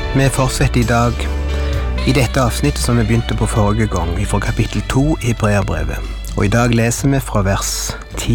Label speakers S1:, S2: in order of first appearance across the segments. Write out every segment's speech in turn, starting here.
S1: Vi fortsetter i dag i dette avsnittet som vi begynte på forrige gang, fra kapittel 2 i Hebreerbrevet. Og i dag leser vi fra vers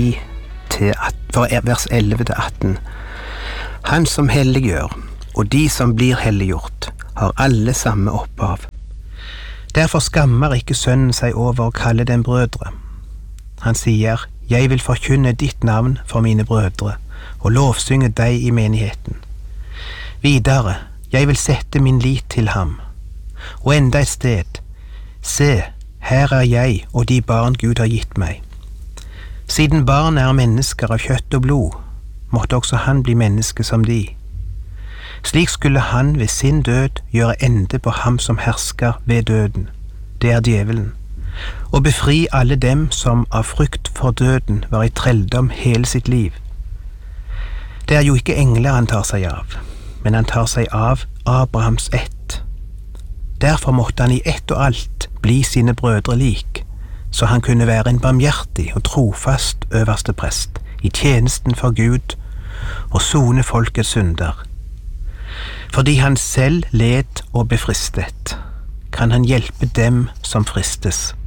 S1: 11 til 18. Han som helliggjør, og de som blir helliggjort, har alle samme opphav. Derfor skammer ikke sønnen seg over å kalle dem brødre. Han sier, jeg vil forkynne ditt navn for mine brødre, og lovsynge deg i menigheten. Videre, jeg vil sette min lit til ham. Og enda et sted, se, her er jeg og de barn Gud har gitt meg. Siden barn er mennesker av kjøtt og blod, måtte også han bli menneske som de. Slik skulle han ved sin død gjøre ende på ham som hersker ved døden, det er djevelen, og befri alle dem som av frykt for døden var i trelldom hele sitt liv. Det er jo ikke engler han tar seg av, men han tar seg av Abrahams ett. Derfor måtte han i ett og alt bli sine brødre lik, så han kunne være en barmhjertig og trofast øverste prest i tjenesten for Gud og sone folkets synder. Fordi han selv led og ble fristet, kan han hjelpe dem som fristes.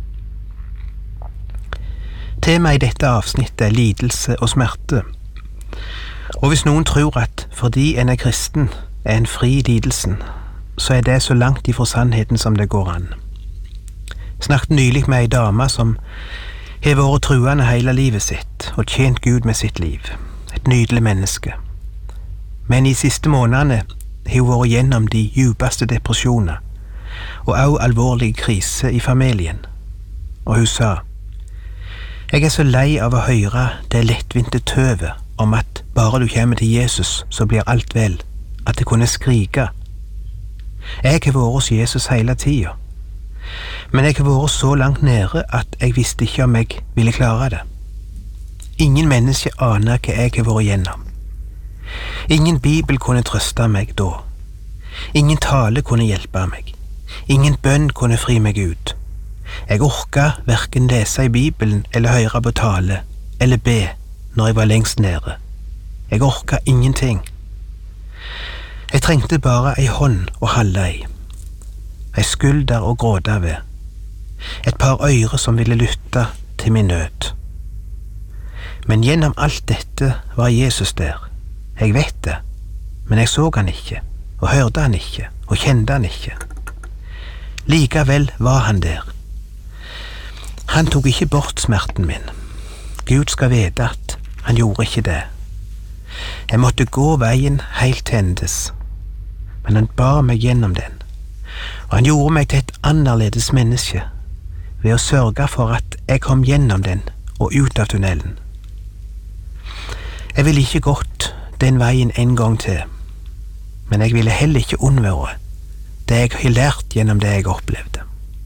S1: Temaet i dette avsnittet er lidelse og smerte. Og hvis noen tror at fordi en er kristen, er en fri i lidelsen, så er det så langt ifra sannheten som det går an. Snakket nylig med ei dame som har vært truende hele livet sitt og tjent Gud med sitt liv. Et nydelig menneske. Men i siste månedene har hun vært gjennom de djupeste depresjoner og også alvorlige kriser i familien. Og hun sa, jeg er så lei av å høre det lettvinte tøvet om at bare du kommer til Jesus, så blir alt vel, at det kunne skrike. Jeg har vært hos Jesus hele tiden, men jeg har vært så langt nede at jeg visste ikke om jeg ville klare det. Ingen menneske aner hva jeg har vært gjennom. Ingen bibel kunne trøste meg da. Ingen tale kunne hjelpe meg. Ingen bønn kunne fri meg ut. Jeg orket hverken lese i Bibelen eller høre på tale, eller be når jeg var lengst nede. Jeg orket ingenting. Jeg trengte bare ei hånd å holde i, ei skulder å gråte ved, et par øyre som ville lytte til min nød. Men gjennom alt dette var Jesus der. Jeg vet det, men jeg så han ikke, og hørte han ikke, og kjente han ikke. Likevel var han der. Han tok ikke bort smerten min. Gud skal vite at han gjorde ikke det. Jeg måtte gå veien helt til endes, men han bar meg gjennom den, og han gjorde meg til et annerledes menneske ved å sørge for at jeg kom gjennom den og ut av tunnelen. Jeg ville ikke gått den veien en gang til, men jeg ville heller ikke unnvære det jeg har lært gjennom det jeg opplevde.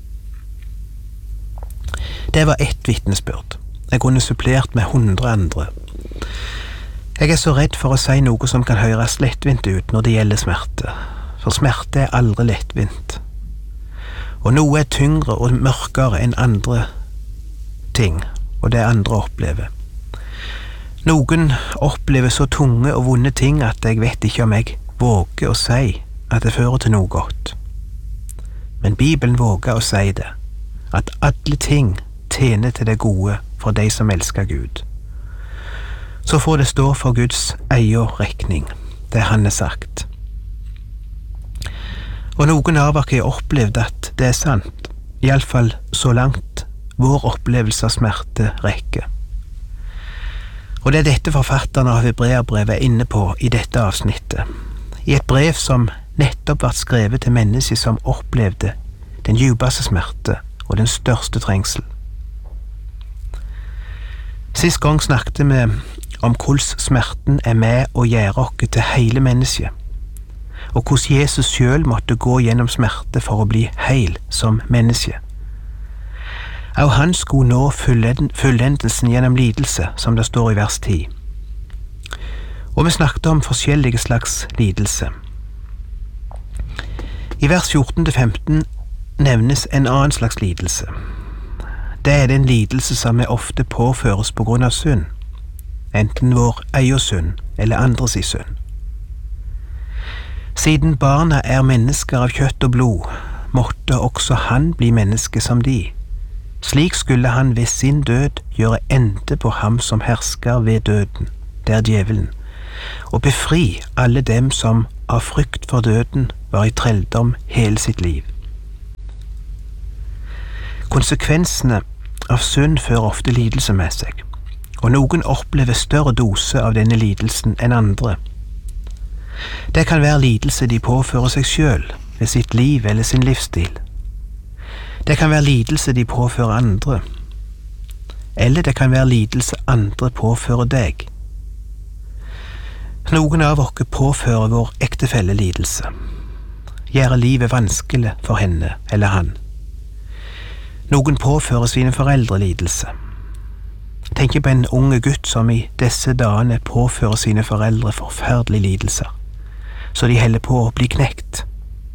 S1: Det var ett vitnesbyrd. Jeg kunne supplert med 100 andre. Jeg er så redd for å si noe som kan høres lettvint ut når det gjelder smerte, for smerte er aldri lettvint. Og noe er tyngre og mørkere enn andre ting, og det andre opplever. Noen opplever så tunge og vonde ting at jeg vet ikke om jeg våger å si at det fører til noe godt. Men Bibelen våger å si det, at alle ting tjener til det gode for de som elsker Gud. Så får det stå for Guds egen regning, det han har sagt. Og noen av dere har opplevd at det er sant, i alle fall så langt vår opplevelse av smerte rekker. Og det er dette forfatteren av Hebreerbrevet er inne på i dette avsnittet, i et brev som nettopp ble skrevet til mennesker som opplevde den djupeste smerte og den største trengsel. Sist gang snakket vi om hvordan smerten er med å gjøre oss til hele mennesket, og hvordan Jesus selv måtte gå gjennom smerte for å bli heil som menneske. Og han skulle nå fullendelsen gjennom lidelse, som det står i vers 10. Og vi snakket om forskjellige slags lidelse. I vers 14-15 nevnes en annen slags lidelse. Det er den lidelse som vi ofte påføres på grunn av synd, enten vår egen synd eller andres i synd. Siden barna er mennesker av kjøtt og blod, måtte også han bli menneske som de. Slik skulle han ved sin død gjøre ende på ham som hersker ved døden, det er djevelen, og befri alle dem som av frykt for døden var i trelldom hele sitt liv. Konsekvensene av synd fører ofte lidelse med seg, og noen opplever større dose av denne lidelsen enn andre. Det kan være lidelse de påfører seg selv ved sitt liv eller sin livsstil. Det kan være lidelse de påfører andre, eller det kan være lidelse andre påfører deg. Noen av oss påfører vår ektefelle lidelse, gjør livet vanskelig for henne eller han. Noen påfører sine foreldre lidelse. Tenk på en unge gutt som i disse dagene påfører sine foreldre forferdelige lidelser, så de holder på å bli knekt.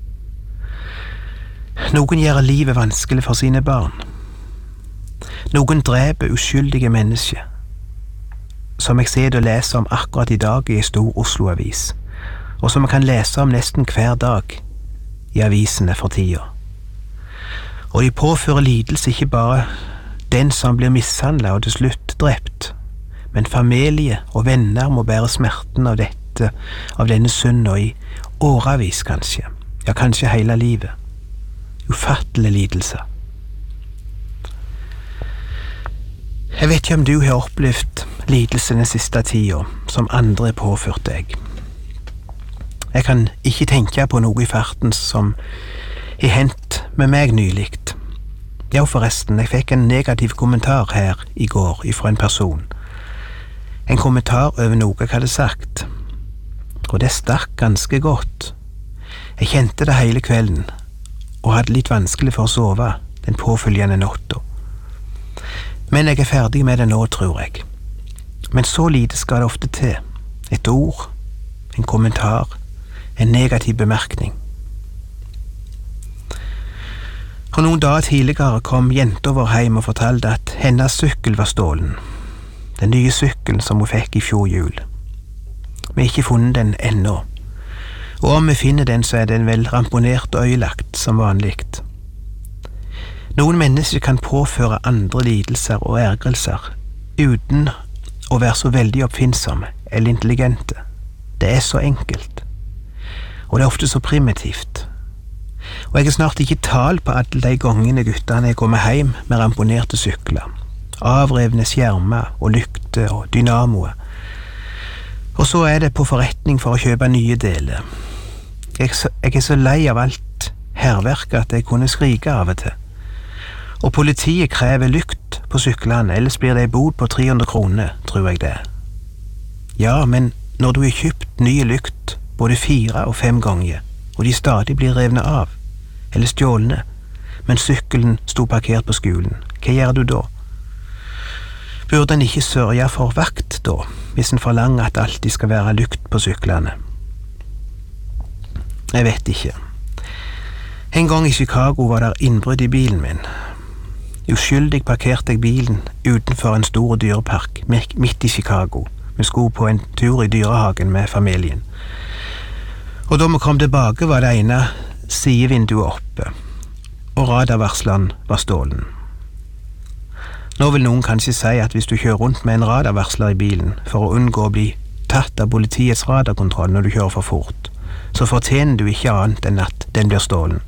S1: Noen gjør livet vanskelig for sine barn. Noen dreper uskyldige mennesker, som jeg ser og leser om akkurat i dag i en stor Oslo-avis, og som jeg kan lese om nesten hver dag i avisene for tida. Og de påfører lidelse ikke bare den som blir mishandlet og til slutt drept, men familie og venner må bære smerten av dette, av denne synden i årevis kanskje, ja kanskje hele livet. Ufattelig lidelse. Jeg vet ikke om du har opplevd lidelse den siste tida som andre har påført deg. Jeg kan ikke tenke på noe i farten som har hendt med meg nyligt. Ja, forresten, jeg fikk en negativ kommentar her i går fra en person. En kommentar over noe jeg hadde sagt, og det stakk ganske godt. Jeg kjente det hele kvelden, og hadde litt vanskelig for å sove den påfølgende natta. Men jeg er ferdig med det nå, tror jeg. Men så lite skal det ofte til. Et ord, en kommentar, en negativ bemerkning. Og noen dager tidligere kom jenta vår hjem og fortalte at hennes sykkel var stålen. Den nye sykkelen som hun fikk i fjor jul. Vi har ikke funnet den ennå. Og om vi finner den, så er den vel ramponert og ødelagt som vanligt. Noen mennesker kan påføre andre lidelser og ergrelser uten å være så veldig oppfinnsomme eller intelligente. Det er så enkelt. Og det er ofte så primitivt. Og jeg er snart ikke tal på alle de gangene guttene er kommet hjem med ramponerte sykler, avrevne skjermer og lykter og dynamoer. Og så er det på forretning for å kjøpe nye deler. Jeg er så lei av alt hærverket at jeg kunne skrike av og til. Og politiet krever lykt på syklene, ellers blir det en bod på 300 kroner, tror jeg det. Ja, men når du har kjøpt nye lykt både 4 og 5 ganger, og de stadig blir revne av, eller stjålne, men sykkelen sto parkert på skolen, hva gjør du da? Burde en ikke sørge for vakt da, hvis en forlanger at det alltid skal være lykt på syklene? Jeg vet ikke. En gang i Chicago var det innbrudd i bilen min. Uskyldig parkerte jeg bilen utenfor en stor dyrepark midt i Chicago. Vi skulle på en tur i dyrehagen med familien. Og da vi kom tilbake var det ene sidevinduet oppe, og radarvarsleren var stålen. Nå vil noen kanskje si at hvis du kjører rundt med en radarvarsler i bilen for å unngå å bli tatt av politiets radarkontroll når du kjører for fort, så fortjener du ikke annet enn at den blir stålen.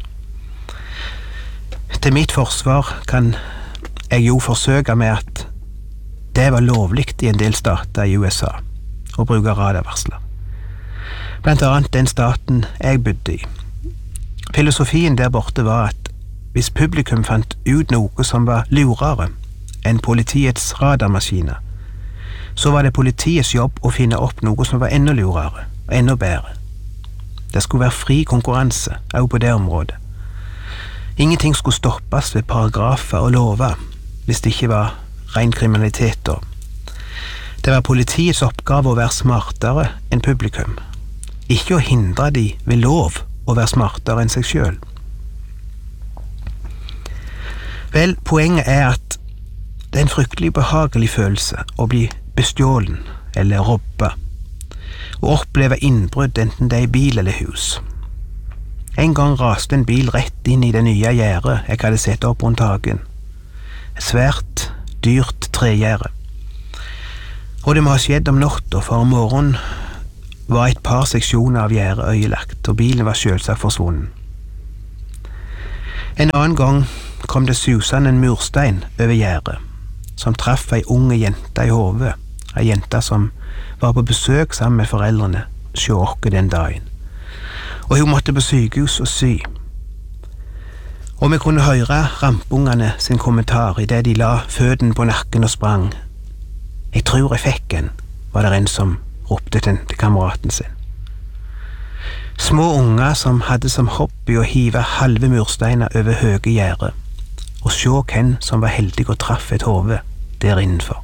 S1: Til mitt forsvar kan jeg jo forsøke med at det var lovligt i en del stater i USA å bruke radarvarsler. Blant annet den staten jeg bodde i. Filosofien der borte var at hvis publikum fant ut noe som var lurere enn politiets radarmaskiner, så var det politiets jobb å finne opp noe som var enda lurere og enda bedre. Det skulle være fri konkurranse, også på det området. Ingenting skulle stoppes ved paragrafer og lover, hvis det ikke var ren kriminalitet da. Det var politiets oppgave å være smartere enn publikum, ikke å hindre de ved lov å være smartere enn seg selv. Vel, poenget er at det er en fryktelig behagelig følelse å bli bestjålen eller robba. å oppleve innbrudd enten det er i bil eller hus. En gang raste en bil rett inn i det nye gjerdet jeg hadde sett opp rundt hagen. Et svært, dyrt tregjerde. Og det må ha skjedd om natta, for om morgenen var et par seksjoner av gjerdet ødelagt, og bilen var selvsagt forsvunnen. En annen gang kom det susende en murstein over gjerdet, som traff ei unge jente i hodet, ei jente som var på besøk sammen med foreldrene hos oss den dagen. Og hun måtte på sykehus og sy. Og vi kunne høre rampungene sin kommentar i det de la føttene på nakken og sprang. Jeg tror jeg fikk en, var det en som ropte til kameraten sin. Små unger som hadde som hobby å hive halve mursteiner over høye gjerder, og se hvem som var heldig og traff et hode der innenfor.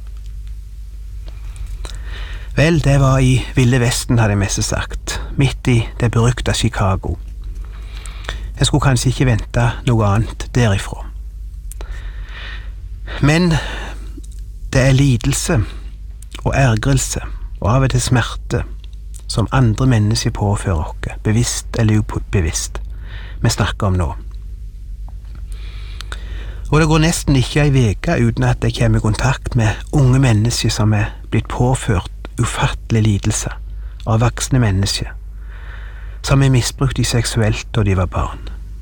S1: Vel, det var i Ville Vesten, hadde jeg mest sagt, midt i det berykta Chicago. Jeg skulle kanskje ikke vente noe annet derifra. Men det er lidelse og ergrelse og av og til smerte som andre mennesker påfører oss, bevisst eller ubevisst, vi snakker om nå. Og det går nesten ikke ei uke uten at jeg kommer i kontakt med unge mennesker som er blitt påført ufattelig lidelse av voksne mennesker, som er misbrukt seksuelt da de var barn.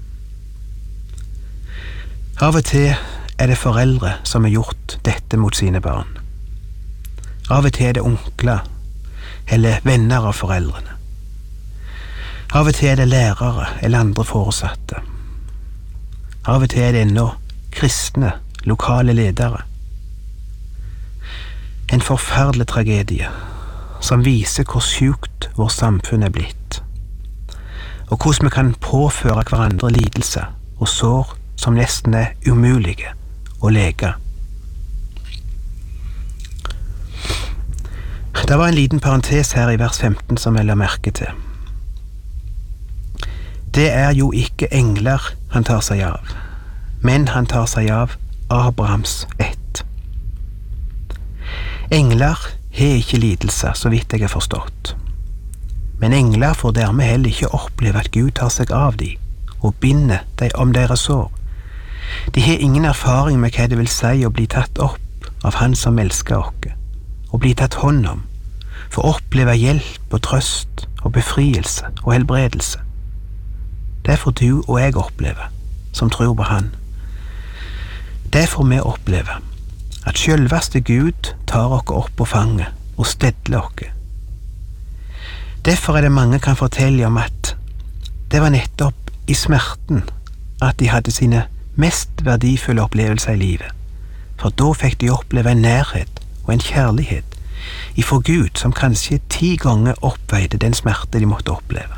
S1: Av og til er det foreldre som har gjort dette mot sine barn. Av og til er det onkler eller venner av foreldrene. Av og til er det lærere eller andre foresatte. Av og til er det ennå kristne, lokale ledere. En forferdelig tragedie som viser hvor sykt vårt samfunn er blitt, og hvordan vi kan påføre hverandre lidelse og sår som nesten er umulige å lege. Det var en liten parentes her i vers 15 som jeg la merke til. Det er jo ikke engler han tar seg av, men han tar seg av Abrahams ett. Engler har ikke lidelse, så vidt jeg har forstått. Men engler får dermed heller ikke oppleve at Gud tar seg av dem og binder dem om deres sår. De har ingen erfaring med hva det vil si å bli tatt opp av Han som elsker oss, og bli tatt hånd om, for å oppleve hjelp og trøst og befrielse og helbredelse. Det får du og jeg oppleve, som tror på Han. Det får vi oppleve, at selveste Gud tar oss opp på fanget og stedler oss. Derfor er det mange kan fortelle om at det var nettopp i smerten at de hadde sine mest verdifulle opplevelser i livet, for da fikk de oppleve en nærhet og en kjærlighet ifra Gud som kanskje 10 ganger oppveide den smerte de måtte oppleve.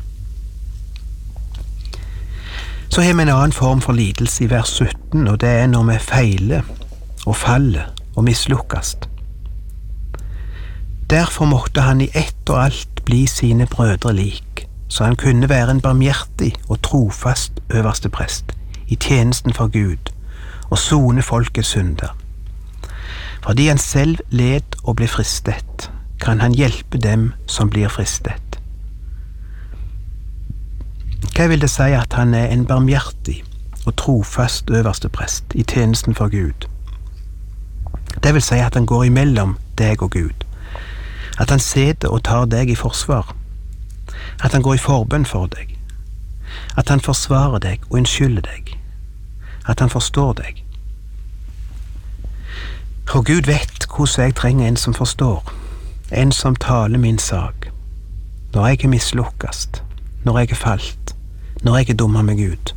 S1: Så har vi en annen form for lidelse i vers 17, og det er når vi feiler og faller og mislukkes. Derfor måtte han i ett og alt bli sine brødre lik, så han kunne være en barmhjertig og trofast øverste prest i tjenesten for Gud og sone folkets synder. Fordi han selv led og ble fristet, kan han hjelpe dem som blir fristet. Hva vil det si at han er en barmhjertig og trofast øverste prest i tjenesten for Gud? Det vil si at han går imellom deg og Gud, at han sitter og tar deg i forsvar, at han går i forbønn for deg, at han forsvarer deg og unnskylder deg, at han forstår deg. Og Gud vet hvordan jeg trenger en som forstår, en som taler min sak, når jeg er mislukkast, når jeg er falt, når jeg er dummet med Gud.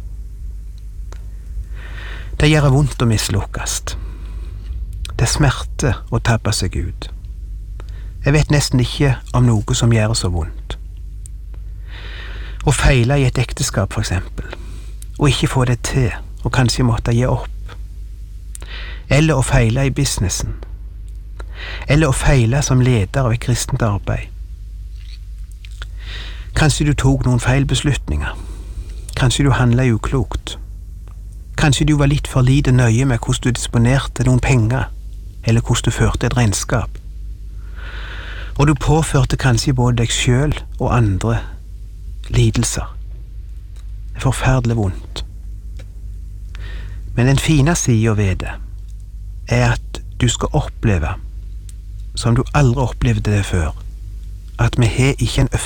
S1: Det gjør vondt å mislukkast. Det smerter å tabbe seg ut. Jeg vet nesten ikke om noe som gjør så vondt. Å feile i et ekteskap for eksempel, og ikke få det til, og kanskje måtte gi opp. Eller å feile i businessen. Eller å feile som leder av et kristent arbeid. Kanskje du tok noen feil beslutninger. Kanskje du handlet uklokt. Kanskje du var litt for lite nøye med hvordan du disponerte noen penger, eller hvordan du førte et regnskap. og du påførte kanskje både deg selv og andre lidelser. Det er forferdelig vondt. Men den fine siden ved det er at du skal oppleve, som du aldri opplevde det før, at vi har ikke en